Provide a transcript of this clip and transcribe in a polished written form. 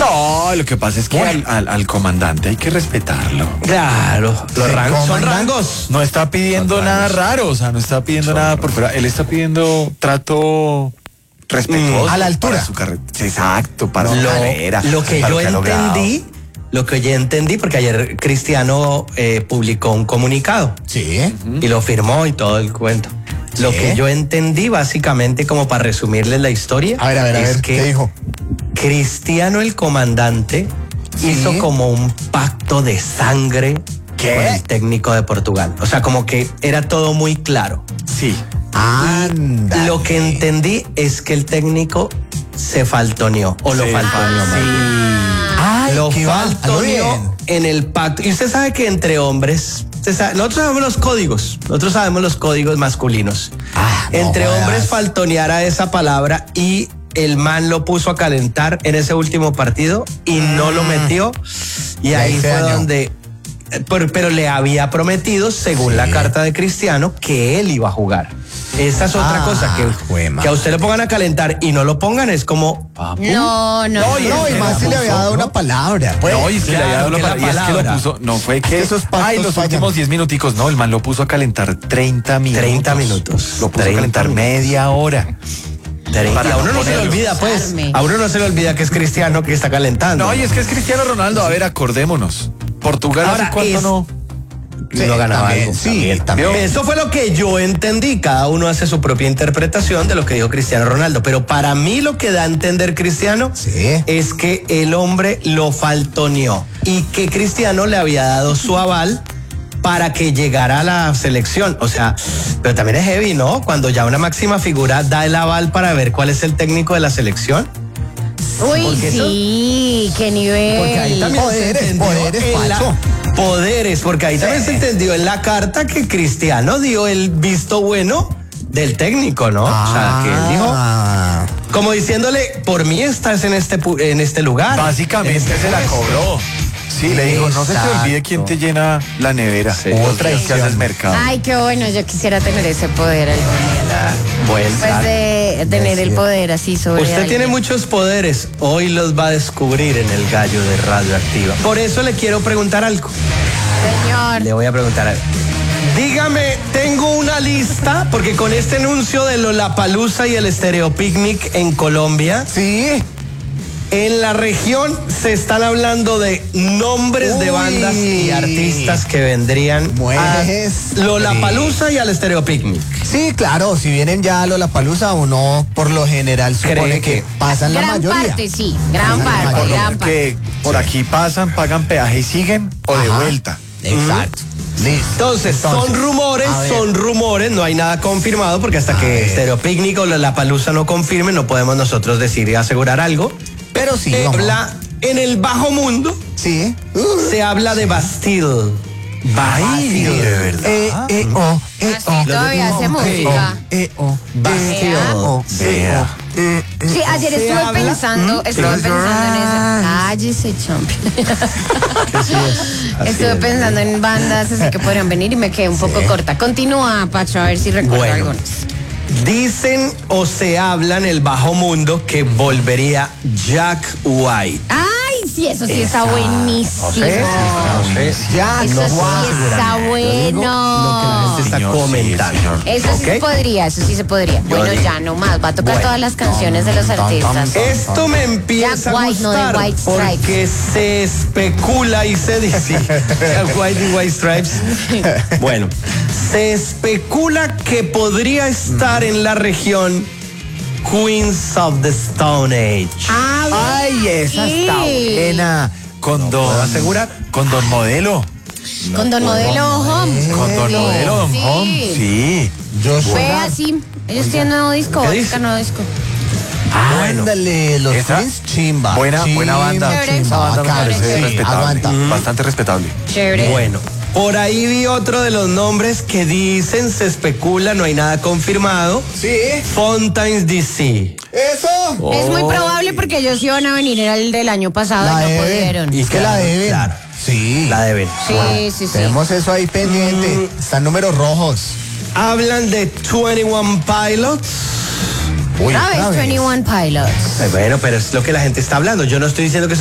No, lo que pasa es que al comandante hay que respetarlo. Claro, los rangos son rangos. No está pidiendo nada raro, o sea, no está pidiendo nada por fuera. Él está pidiendo trato respetuoso. A la altura. Para su carrera. Exacto, para su carrera. Lo que yo entendí, porque ayer Cristiano publicó un comunicado. Sí. Y lo firmó y todo el cuento. Lo que yo entendí, básicamente, como para resumirles la historia. A ver, ¿qué dijo? Cristiano, el comandante, hizo como un pacto de sangre con el técnico de Portugal. O sea, como que era todo muy claro. Sí. Anda. Lo que entendí es que el técnico se faltoneó o lo faltoneó mal. Ay, Lo qué faltoneó en el pacto. Y usted sabe que entre hombres, nosotros sabemos los códigos masculinos. No entre jodas. hombres faltoneara esa palabra y el man lo puso a calentar en ese último partido y no lo metió. Y ahí fue donde... Pero le había prometido, según la carta de Cristiano, que él iba a jugar. Esa es otra cosa, que a usted le pongan a calentar y no lo pongan, es como... No, y más si le había dado una palabra. Pues. No, y si le había dado la Claro, palabra. Y es que lo palabra. puso, no fue que esos pactos los fallan. últimos 10 minuticos, no, el man lo puso a calentar 30 minutos. 30 minutos. Lo puso a 30 calentar minutos. media hora. Y a uno no se le olvida, pues. A uno no se le olvida que es Cristiano que está calentando. No, y es que es Cristiano Ronaldo. A ver, acordémonos. Portugal Ahora, hace cuánto no. no ganaba también, algo. sí, también. Eso fue lo que yo entendí. Cada uno hace su propia interpretación de lo que dijo Cristiano Ronaldo. Pero para mí lo que da a entender Cristiano es que el hombre lo faltoneó y que Cristiano le había dado su aval para que llegara a la selección. O sea, pero también es heavy, ¿no? Cuando ya una máxima figura da el aval para ver cuál es el técnico de la selección. Uy, Porque sí, qué nivel. Porque ahí también poderes, porque ahí también se entendió en la carta que Cristiano dio el visto bueno del técnico, ¿no? O sea, que él dijo, como diciéndole, por mí estás en este lugar. Básicamente se la cobró. Sí, le dijo, no se te olvide quién te llena la nevera. Otra vez que haces mercado. Ay, qué bueno, yo quisiera tener ese poder algún día. Buen Pues de tener el poder así sobre Usted alguien. tiene muchos poderes, hoy los va a descubrir en el gallo de Radioactiva. Por eso le quiero preguntar algo. Señor. Le voy a preguntar algo. Dígame, tengo una lista, porque con este anuncio de Lollapalooza y el Stereo Picnic en Colombia, en la región se están hablando de nombres de bandas y artistas que vendrían a Lollapalooza y al Stereo Picnic. Sí, claro, si vienen ya a Lollapalooza, uno por lo general supone que pasan la mayoría. Gran parte, sí, gran parte. Que por aquí pasan, pagan peaje y siguen o de vuelta. Exacto. Entonces, son rumores, no hay nada confirmado, porque hasta que Stereo Picnic o Lollapalooza no confirme, no podemos nosotros decir y asegurar algo. Pero sí, en el bajo mundo, se habla de Bastille. Ay, de verdad. Todavía hace música. Vea. Sí, ayer estuve pensando en eso. Cállese, champion. Estuve pensando en bandas así que podrían venir y me quedé un poco corta. Continúa, Pacho, a ver si recuerdo algunas. Dicen o se habla en el bajo mundo que volvería Jack White. Ay, sí, eso sí está buenísimo. Ya Eso sí está bueno. Se está comentando. Eso sí se podría. Bueno, ya no más. Va a tocar todas las canciones de los artistas. Esto me empieza Jack a White, no de gustar White Stripes. porque se especula y se dice Jack White y White Stripes. Bueno, se especula que podría estar en la región Queens of the Stone Age. Ay, esa está buena. Con Don Modelo. Con Don Modelo Home. Con Don Modelo Don Home, sí. Vea, sí. Ellos tienen nuevo disco. Nuevo disco. Ándale, los Prince chimba. Buena banda. Chévere. Esa banda me parece Sí, respetable. aguanta. Bastante respetable. Chévere. Bueno, por ahí vi otro de los nombres que dicen, se especula, no hay nada confirmado. Sí. Fontaines DC. Eso. Es muy probable porque ellos iban a venir el del año pasado y no pudieron. Y que la deben. Claro. Sí. La deben. Sí. Tenemos eso ahí pendiente. Están números rojos. Hablan de 21 Pilots. Otra vez 21 Pilots. Bueno, pero es lo que la gente está hablando. Yo no estoy diciendo que